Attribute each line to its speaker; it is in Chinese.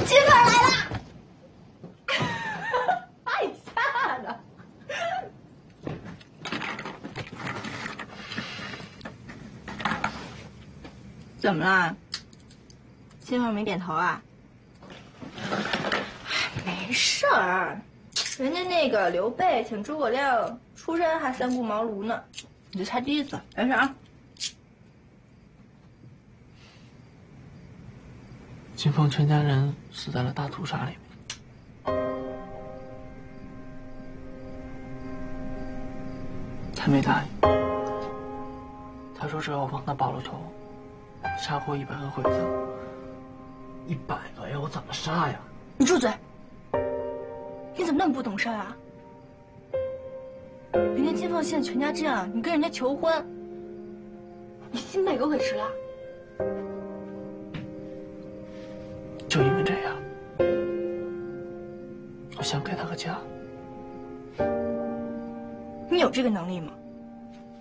Speaker 1: 金凤来了，害吓的。怎么了？金凤没点头啊？没事儿，人家那个刘备请诸葛亮出山还三顾茅庐呢，你这才第一次，没事啊。
Speaker 2: 金凤全家人死在了大屠杀里面。他没答应，他说只要我帮他保了头，杀过100个鬼子。100个呀，我怎么杀呀？
Speaker 1: 你住嘴！你怎么那么不懂事啊？人家金凤现在全家这样，你跟人家求婚，你心被狗给吃了？
Speaker 2: 就因为这样，我想给他个家。
Speaker 1: 你有这个能力吗？